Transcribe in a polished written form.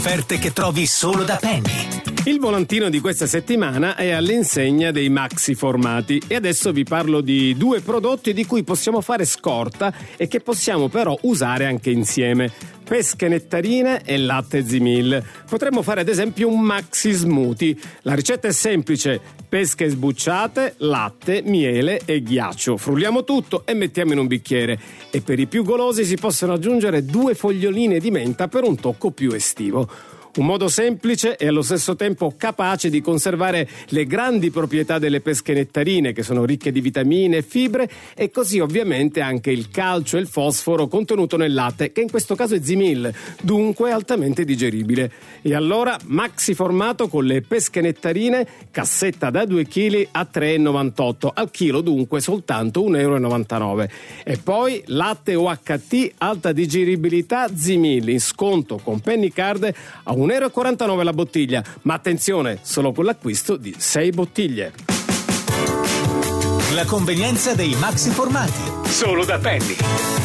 Offerte che trovi solo da Penny. Il volantino di questa settimana è all'insegna dei maxi formati e adesso vi parlo di due prodotti di cui possiamo fare scorta e che possiamo però usare anche insieme: pesche nettarine e latte Zimil. Potremmo fare ad esempio un maxi smoothie. La ricetta è semplice: pesche sbucciate, latte, miele e ghiaccio. Frulliamo tutto e mettiamo in un bicchiere. E per i più golosi si possono aggiungere 2 foglioline di menta per un tocco più estivo. Un modo semplice e allo stesso tempo capace di conservare le grandi proprietà delle pesche nettarine, che sono ricche di vitamine e fibre, e così ovviamente anche il calcio e il fosforo contenuto nel latte, che in questo caso è Zimil, dunque altamente digeribile. E allora maxi formato con le pesche nettarine, cassetta da 2 kg a 3,98 al chilo, dunque soltanto 1,99 €. E poi latte UHT alta digeribilità Zimil in sconto con Penny Card a 1,49 € la bottiglia, ma attenzione, solo con l'acquisto di 6 bottiglie. La convenienza dei maxi formati. Solo da Penny.